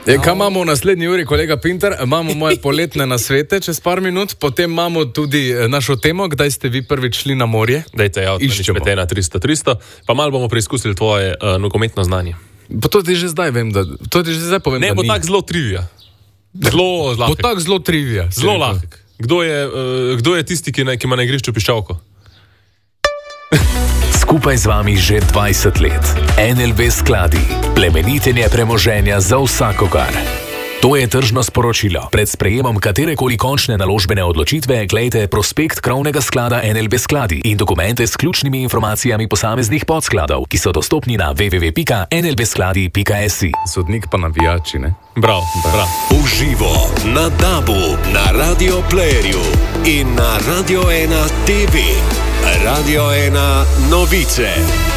Kaj imamo v naslednji uri, kolega Pintar? Imamo moje poletne nasvete čez par minut, potem imamo tudi našo temo, kdaj ste vi prvič šli na morje. Dajte, iščemo. Na 300, pa malo bomo preizkusili tvoje nogometno znanje. Pa to ti že zdaj vem, to ti že zdaj povem, ne, bo tak zelo trivia. Zelo lahek. Bo tak zelo trivia. Zelo lahek. Kdo je tisti, ki ima na igrišču piščalko? Skupaj z vami že 20 let. NLB skladi. Plemenitenje premoženja za vsakogar. To je tržno sporočilo. Pred sprejemom katerekoli končne naložbene odločitve glejte prospekt krovnega sklada NLB skladi in dokumente s ključnimi informacijami posameznih podskladov, ki so dostopni na www.nlbskladi.si. Sodnik pa navijači, ne? Bravo. Uživo na DAB-u, na Radio Playerju in na Radio 1 TV. Radio 1 novice.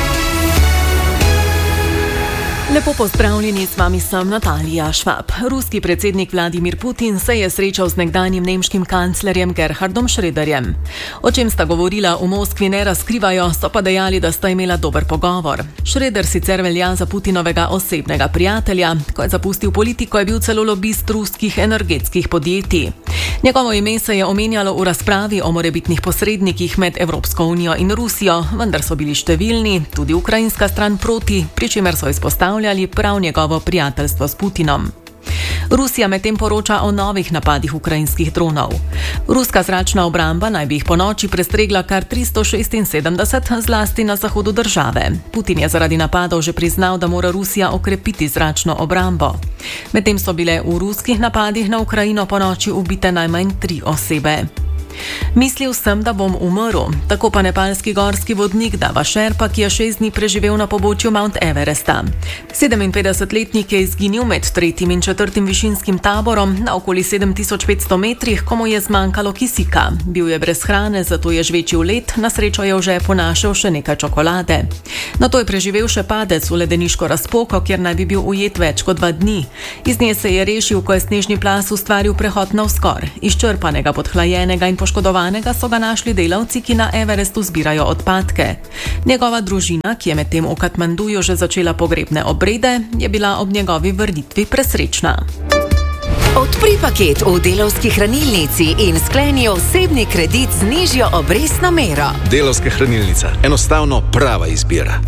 Lepo pozdravljeni, s vami sem Natalija Švab. Ruski predsednik Vladimir Putin se je srečal z nekdanjim nemškim kanclerjem Gerhardom Schröderjem. O čem sta govorila v Moskvi ne razkrivajo, so pa dejali, da sta imela dober pogovor. Schröder sicer velja za Putinovega osebnega prijatelja, ko je zapustil politiko, je bil celo lobist ruskih energetskih podjetij. Njegovo ime se je omenjalo v razpravi o morebitnih posrednikih med Evropsko unijo in Rusijo, vendar so bili številni, tudi ukrajinska stran proti, pri čemer so izpostavljali prav njegovo prijateljstvo s Putinom. Rusija medtem poroča o novih napadih ukrajinskih dronov. Ruska zračna obramba naj bi jih ponoči prestregla kar 376, zlasti na zahodu države. Putin je zaradi napadov že priznal, da mora Rusija okrepiti zračno obrambo. Medtem so bile v ruskih napadih na Ukrajino ponoči ubite najmanj 3 osebe. Mislil sem, da bom umrl, tako pa nepalski gorski vodnik Dava Sherpa, ki je 6 dni preživel na pobočju Mount Everesta. 57-letnik je izginil med 3. in 4. višinskim taborom na okoli 7500 metrih, ko mu je zmanjkalo kisika. Bil je brez hrane, zato je žvečil led, na srečo je v žepu našel še nekaj čokolade. Nato je preživel še padec v ledeniško razpoko, kjer naj bi bil ujet več kot 2 dni. Iz nje se je rešil, ko je snežni plas ustvaril prehod navzgor. Izčrpanega, podhlajenega in poškodovanega so ga našli delavci, ki na Everestu zbirajo odpadke. Njegova družina, ki je medtem v Katmanduju že začela pogrebne obrede, je bila ob njegovi vrnitvi presrečna. Odpri paket v Delavski hranilnici in skleni osebni kredit z nižjo obrestno mero. Delavska hranilnica. Enostavno prava izbira.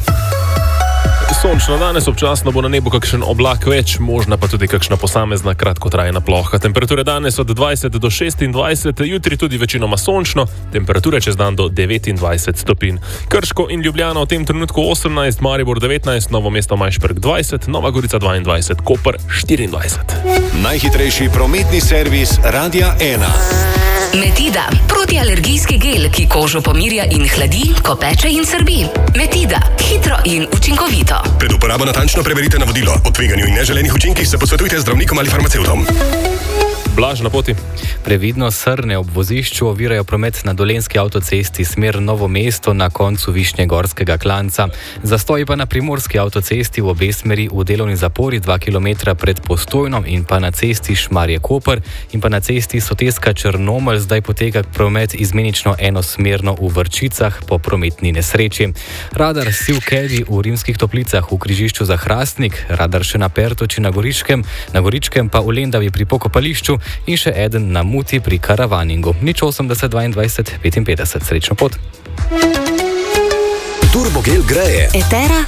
Sončno danes, občasno bo na nebu kakšen oblak več, možna pa tudi kakšna posamezna kratkotrajna ploha. Temperature danes od 20 do 26, jutri tudi večinoma sončno, temperature čez dan do 29 stopinj. Krško in Ljubljana v tem trenutku 18, Maribor 19, Novo mesto Majšperk 20, Nova Gorica 22, Koper 24. Najhitrejši prometni servis Radia 1. Metida, protialergijski gel, ki kožo pomirja in hladi, ko peče in srbi. Metida, hitro in učinkovito. Pred uporabo natančno preverite navodilo. O tveganju in neželenih učinkih se posvetujte z zdravnikom ali farmacevtom. Blaž na poti. Previdno srne ob vozišču ovirajo promet na Dolenjski avtocesti smer Novo mesto na koncu Višnjegorskega klanca. Zastoji pa na Primorski avtocesti v obe smeri v delovni zapori 2 km pred Postojnom in pa na cesti Šmarje-Koper in pa na cesti Soteska-Črnomelj zdaj poteka promet izmenično enosmerno v Vrčicah po prometni nesreči. Radar Sivkedi v Rimskih Toplicah v križišču za Hrastnik, radar še na Pertoči na Goričkem pa v Lendavi pri pokopališču in še eden na Muti pri Karavaningu. 080 22 55. Srečno pot. Turbogel greje. Etera